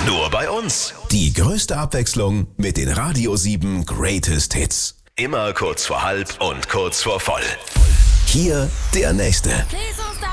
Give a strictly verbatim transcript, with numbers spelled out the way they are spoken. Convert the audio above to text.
Nur bei uns. Die größte Abwechslung mit den Radio sieben Greatest Hits. Immer kurz vor halb und kurz vor voll. Hier der nächste. Käse